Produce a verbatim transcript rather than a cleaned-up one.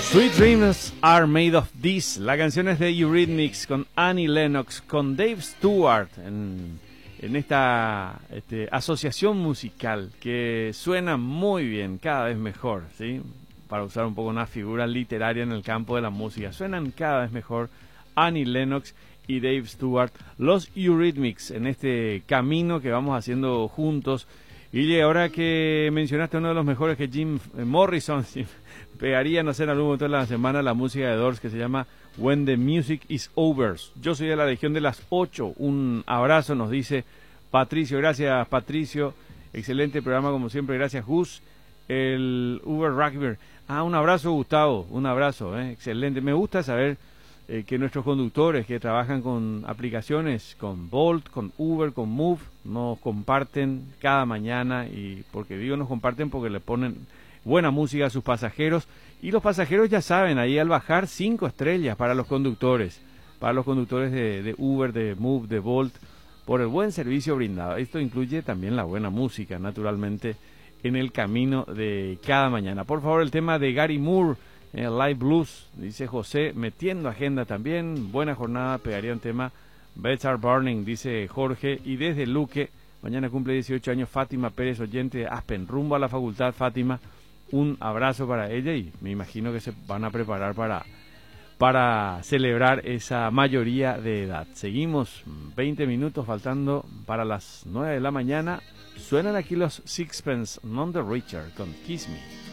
Sweet Dreams Are Made of This. La canción es de Eurythmics con Annie Lennox, con Dave Stewart en, en esta este, asociación musical que suena muy bien, cada vez mejor, ¿sí? Para usar un poco una figura literaria en el campo de la música. Suenan cada vez mejor Annie Lennox y Dave Stewart, los Eurythmics, en este camino que vamos haciendo juntos. Y ahora que mencionaste uno de los mejores, que Jim Morrison pegaría, no sé, en algún momento de la semana la música de Doors, que se llama When the Music is Over. Yo soy de la Legión de las ocho. Un abrazo, nos dice Patricio. Gracias, Patricio. Excelente programa, como siempre. Gracias, Gus. El Uber Rugby. Ah, un abrazo, Gustavo. Un abrazo, ¿eh? Excelente. Me gusta saber eh, que nuestros conductores que trabajan con aplicaciones, con Bolt, con Uber, con Move, nos comparten cada mañana. Y porque digo nos comparten porque le ponen buena música a sus pasajeros, y los pasajeros ya saben, ahí al bajar, cinco estrellas para los conductores, para los conductores de, de Uber, de Move, de Bolt, por el buen servicio brindado. Esto incluye también la buena música, naturalmente, en el camino de cada mañana. Por favor, el tema de Gary Moore, el Live Blues, dice José, metiendo agenda también. Buena jornada, pegaría un tema. Beds Are Burning, dice Jorge, y desde Luque, mañana cumple dieciocho años Fátima Pérez, oyente de Aspen, rumbo a la facultad. Fátima, un abrazo para ella, y me imagino que se van a preparar para, para celebrar esa mayoría de edad. Seguimos, veinte minutos faltando para las nueve de la mañana. Suenan aquí los Sixpence None the Richer con Kiss Me.